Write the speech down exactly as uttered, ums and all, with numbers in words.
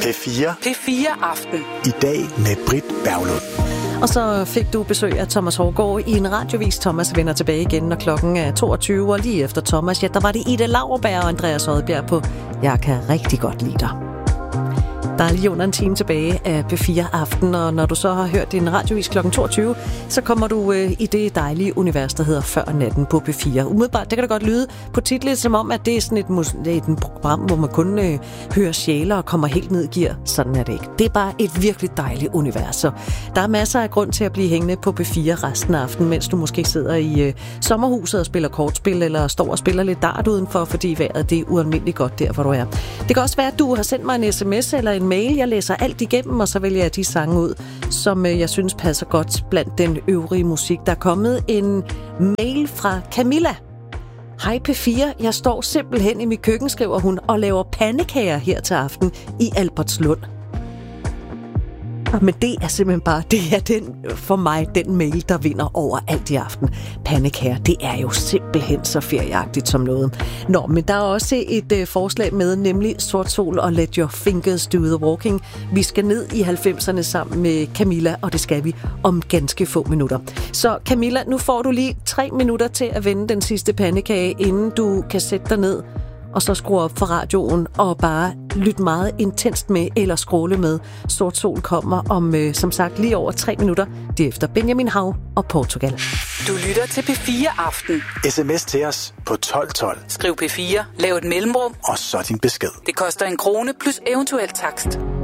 P fire. P fire Aften. I dag med Britt Berglund. Og så fik du besøg af Thomas Hårgaard i en radiovis. Thomas vender tilbage igen, når klokken er toogtyve, og lige efter Thomas, ja, der var det Ida Lauerberg og Andreas Odbjerg på Jeg kan rigtig godt lide dig. Der er lige under en time tilbage af P fire Aften, og når du så har hørt din radiovis klokken toogtyve, så kommer du øh, i det dejlige univers, der hedder Før natten på P fire. Umiddelbart, det kan da godt lyde på titlen, som om, at det er sådan et, mus- det er et program, hvor man kun øh, hører sjæle og kommer helt ned i gear. Sådan er det ikke. Det er bare et virkelig dejligt univers, så der er masser af grund til at blive hængende på P fire resten af aftenen, mens du måske sidder i øh, sommerhuset og spiller kortspil, eller står og spiller lidt dart udenfor, fordi vejret det er ualmindeligt godt der, hvor du er. Det kan også være, at du har sendt mig en sms eller en mail. Jeg læser alt igennem, og så vælger jeg de sange ud, som jeg synes passer godt blandt den øvrige musik. Der er kommet en mail fra Camilla. Hej P fire, jeg står simpelthen i mit køkken, skriver hun, og laver pandekager her til aften i Albertslund. Men det er simpelthen bare, det er den, for mig den mail, der vinder over alt i aften. Pandekager, det er jo simpelthen så ferieagtigt som noget. Nå, men der er også et øh, forslag med, nemlig Sort Sol og Let Your Fingers Do The Walking. Vi skal ned i halvfemserne sammen med Camilla, og det skal vi om ganske få minutter. Så Camilla, nu får du lige tre minutter til at vende den sidste pandekage, inden du kan sætte dig ned og så skrue op for radioen og bare lytte meget intenst med eller scrolle med. Sort Sol kommer om, øh, som sagt, lige over tre minutter. Det er efter Benjamin Hav og Portugal. Du lytter til P fire Aften. S M S til os på tolv tolv. Skriv P fire, lav et mellemrum, og så din besked. Det koster en krone plus eventuel takst.